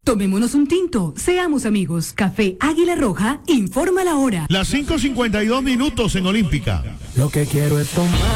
Tomémonos un tinto, seamos amigos. Café Águila Roja, informa la hora. Las 5:52 en Olímpica. Lo que quiero es tomar.